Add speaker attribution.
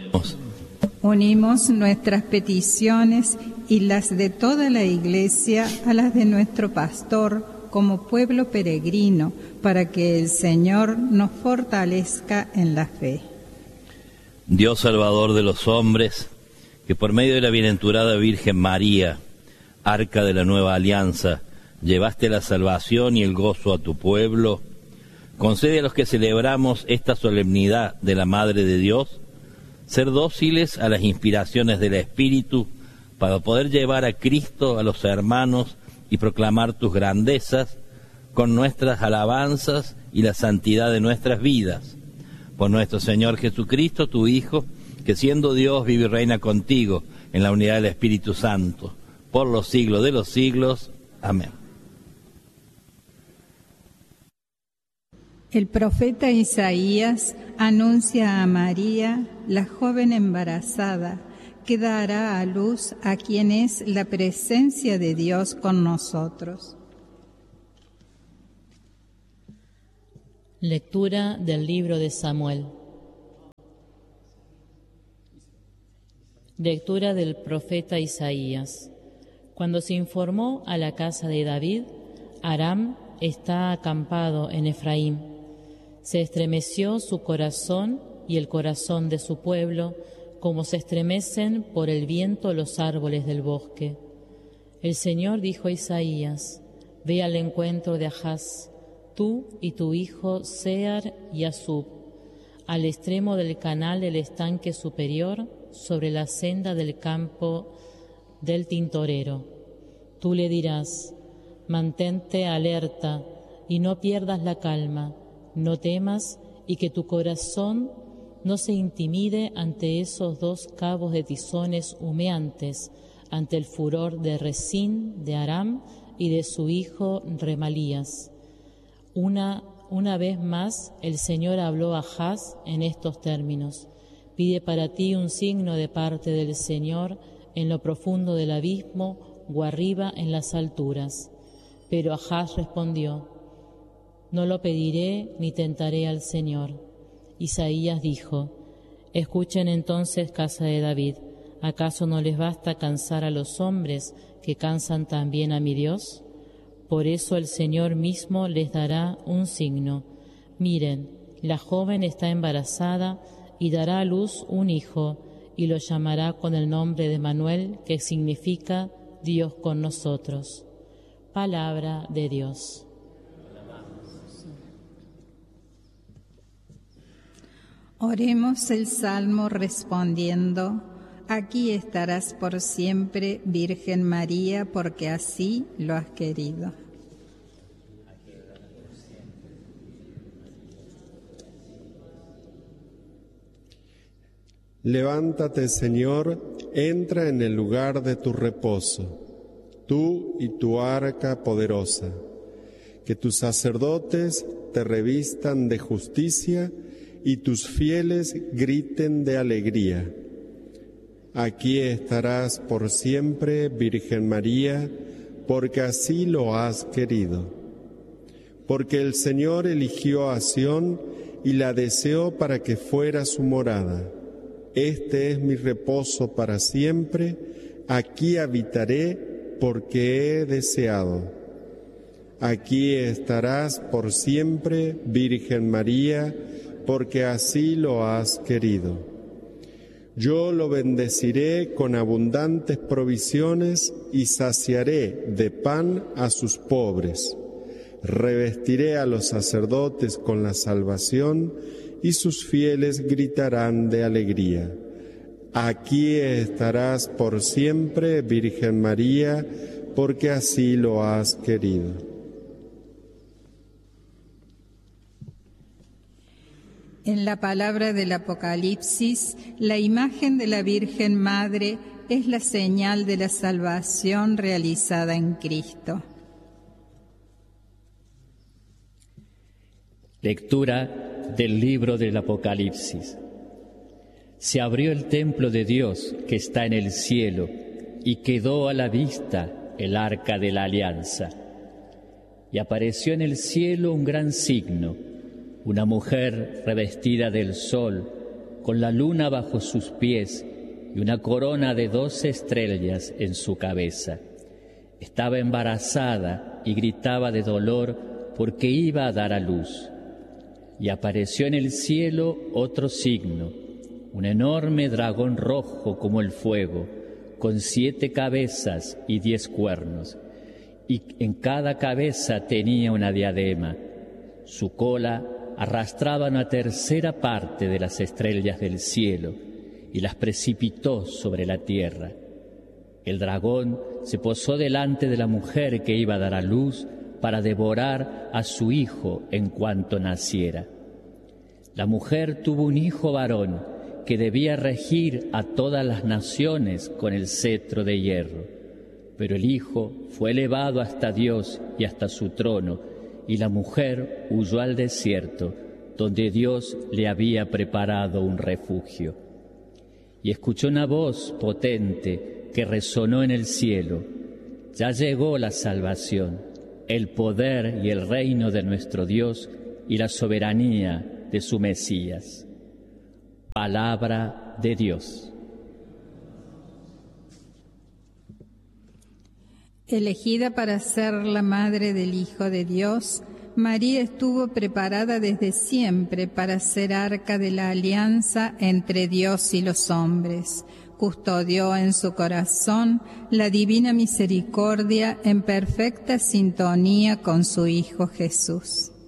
Speaker 1: Unimos nuestras peticiones y las de toda la Iglesia a las de nuestro pastor como pueblo peregrino, para que el Señor nos fortalezca en la fe.
Speaker 2: Dios Salvador de los hombres, que por medio de la bienaventurada Virgen María, arca de la nueva alianza, llevaste la salvación y el gozo a tu pueblo, concede a los que celebramos esta solemnidad de la Madre de Dios, ser dóciles a las inspiraciones del Espíritu, para poder llevar a Cristo a los hermanos y proclamar tus grandezas con nuestras alabanzas y la santidad de nuestras vidas. Por nuestro Señor Jesucristo, tu Hijo, que siendo Dios vive y reina contigo en la unidad del Espíritu Santo, por los siglos de los siglos. Amén.
Speaker 1: El profeta Isaías anuncia a María, la joven embarazada, que dará a luz a quien es la presencia de Dios con nosotros.
Speaker 3: Lectura del libro de Samuel. Lectura del profeta Isaías. Cuando se informó a la casa de David, Aram está acampado en Efraín. Se estremeció su corazón y el corazón de su pueblo, como se estremecen por el viento los árboles del bosque. El Señor dijo a Isaías: ve al encuentro de Ahaz, tú y tu hijo Sear y Asub, al extremo del canal del estanque superior, sobre la senda del campo del tintorero. Tú le dirás: mantente alerta y no pierdas la calma, no temas y que tu corazón no se intimide ante esos dos cabos de tizones humeantes, ante el furor de Resín, de Aram y de su hijo Remalías. Una vez más el Señor habló a Ahaz en estos términos: pide para ti un signo de parte del Señor en lo profundo del abismo o arriba en las alturas. Pero Ahaz respondió: no lo pediré ni tentaré al Señor. Isaías dijo: escuchen entonces, casa de David, ¿acaso no les basta cansar a los hombres que cansan también a mi Dios? Por eso el Señor mismo les dará un signo. Miren, la joven está embarazada y dará a luz un hijo, y lo llamará con el nombre de Manuel, que significa Dios con nosotros. Palabra de Dios.
Speaker 1: Oremos el Salmo respondiendo: aquí estarás por siempre, Virgen María, porque así lo has querido.
Speaker 4: Levántate, Señor, entra en el lugar de tu reposo, tú y tu arca poderosa. Que tus sacerdotes te revistan de justicia y tus fieles griten de alegría. Aquí estarás por siempre, Virgen María, porque así lo has querido. Porque el Señor eligió a Sión y la deseó para que fuera su morada. Este es mi reposo para siempre, aquí habitaré porque he deseado. Aquí estarás por siempre, Virgen María, porque así lo has querido. Yo lo bendeciré con abundantes provisiones y saciaré de pan a sus pobres. Revestiré a los sacerdotes con la salvación y sus fieles gritarán de alegría. Aquí estarás por siempre, Virgen María, porque así lo has querido.
Speaker 1: En la palabra del Apocalipsis, la imagen de la Virgen Madre es la señal de la salvación realizada en Cristo.
Speaker 5: Lectura del libro del Apocalipsis. Se abrió el templo de Dios que está en el cielo y quedó a la vista el arca de la alianza. Y apareció en el cielo un gran signo: una mujer revestida del sol, con la luna bajo sus pies y una corona de 12 estrellas en su cabeza. Estaba embarazada y gritaba de dolor porque iba a dar a luz. Y apareció en el cielo otro signo, un enorme dragón rojo como el fuego, con 7 cabezas y 10 cuernos, y en cada cabeza tenía una diadema. Su cola arrastraba una tercera parte de las estrellas del cielo y las precipitó sobre la tierra. El dragón se posó delante de la mujer que iba a dar a luz para devorar a su hijo en cuanto naciera. La mujer tuvo un hijo varón que debía regir a todas las naciones con el cetro de hierro. Pero el hijo fue elevado hasta Dios y hasta su trono, y la mujer huyó al desierto, donde Dios le había preparado un refugio. Y escuchó una voz potente que resonó en el cielo: ya llegó la salvación, el poder y el reino de nuestro Dios y la soberanía de su Mesías. Palabra de Dios.
Speaker 1: Elegida para ser la madre del Hijo de Dios, María estuvo preparada desde siempre para ser arca de la alianza entre Dios y los hombres. Custodió en su corazón la divina misericordia en perfecta sintonía con su Hijo Jesús.